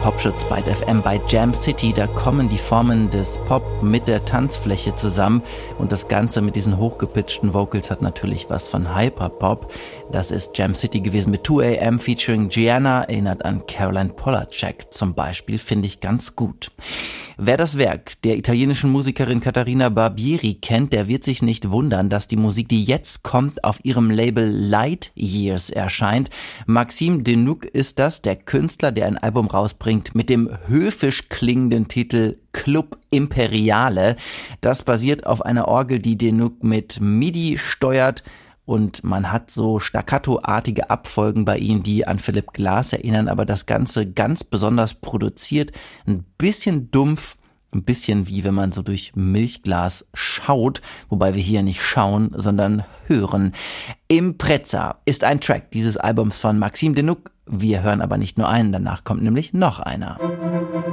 Popschutz bei FM bei Jam City. Da kommen die Formen des Pop mit der Tanzfläche zusammen und das Ganze mit diesen hochgepitchten Vocals hat natürlich was von Hyperpop. Das ist Jam City gewesen mit 2AM featuring Gianna, erinnert an Caroline Polachek zum Beispiel, finde ich ganz gut. Wer das Werk der italienischen Musikerin Caterina Barbieri kennt, der wird sich nicht wundern, dass die Musik, die jetzt kommt, auf ihrem Label Light Years erscheint. Maxime Denuc ist das, der Künstler, der ein Album rausbringt mit dem höfisch klingenden Titel Club Imperiale. Das basiert auf einer Orgel, die Denuc mit MIDI steuert. Und man hat so staccato-artige Abfolgen bei ihm, die an Philipp Glass erinnern, aber das Ganze ganz besonders produziert, ein bisschen dumpf, ein bisschen wie wenn man so durch Milchglas schaut, wobei wir hier nicht schauen, sondern hören. Impreza ist ein Track dieses Albums von Maxime Denuc. Wir hören aber nicht nur einen, danach kommt nämlich noch einer.